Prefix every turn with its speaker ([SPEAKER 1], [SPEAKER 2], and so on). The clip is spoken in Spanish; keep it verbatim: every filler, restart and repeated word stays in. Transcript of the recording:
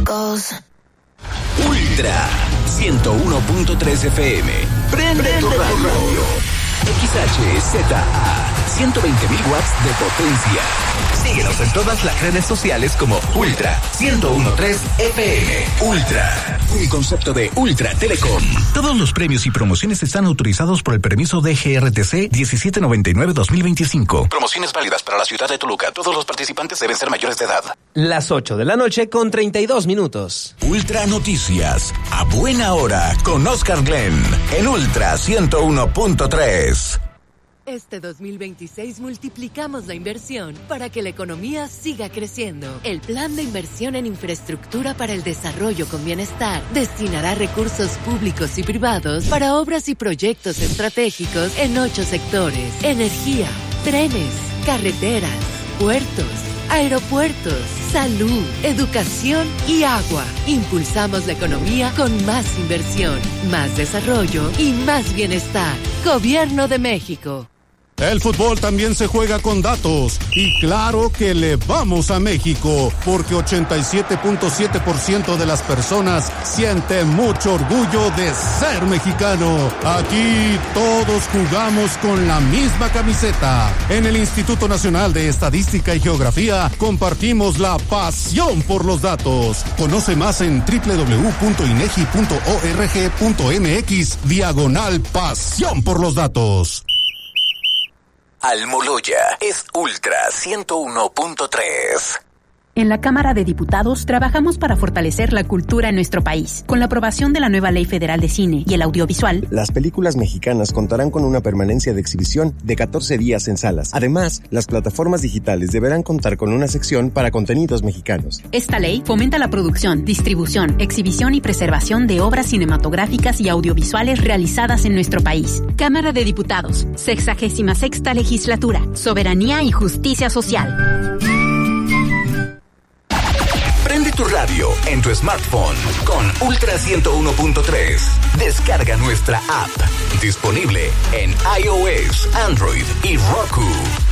[SPEAKER 1] goes.
[SPEAKER 2] Ultra ciento uno punto tres F M. Prende, Prende tu radio. X H Z A, ciento veinte mil watts de potencia. Síguenos en todas las redes sociales como Ultra ciento uno punto tres F M. Ultra, un concepto de Ultra Telecom.
[SPEAKER 3] Todos los premios y promociones están autorizados por el permiso de G R T C diecisiete noventa y nueve dos mil veinticinco.
[SPEAKER 2] Promociones válidas para la ciudad de Toluca. Todos los participantes deben ser mayores de edad.
[SPEAKER 4] Las ocho de la noche con treinta y dos minutos.
[SPEAKER 3] Ultra Noticias, a buena hora, con Oscar Glenn, en Ultra ciento uno punto tres.
[SPEAKER 5] Este dos mil veintiséis multiplicamos la inversión para que la economía siga creciendo. El Plan de Inversión en Infraestructura para el Desarrollo con Bienestar destinará recursos públicos y privados para obras y proyectos estratégicos en ocho sectores: energía, trenes, carreteras, puertos, aeropuertos, salud, educación y agua. Impulsamos la economía con más inversión, más desarrollo y más bienestar. Gobierno de México.
[SPEAKER 6] El fútbol también se juega con datos y claro que le vamos a México porque ochenta y siete punto siete por ciento de las personas siente mucho orgullo de ser mexicano. Aquí todos jugamos con la misma camiseta. En el Instituto Nacional de Estadística y Geografía compartimos la pasión por los datos. Conoce más en doble u doble u doble u punto inegi punto org punto m x diagonal pasión por los datos.
[SPEAKER 2] Almoloya es Ultra ciento uno punto tres.
[SPEAKER 7] En la Cámara de Diputados trabajamos para fortalecer la cultura en nuestro país. Con la aprobación de la nueva Ley Federal de Cine y el Audiovisual,
[SPEAKER 8] las películas mexicanas contarán con una permanencia de exhibición de catorce días en salas. Además, las plataformas digitales deberán contar con una sección para contenidos mexicanos.
[SPEAKER 7] Esta ley fomenta la producción, distribución, exhibición y preservación de obras cinematográficas y audiovisuales realizadas en nuestro país. Cámara de Diputados, sexagésima sexta legislatura, soberanía y justicia social.
[SPEAKER 2] Prende tu radio en tu smartphone con Ultra ciento uno punto tres. Descarga nuestra app. Disponible en iOS, Android y Roku.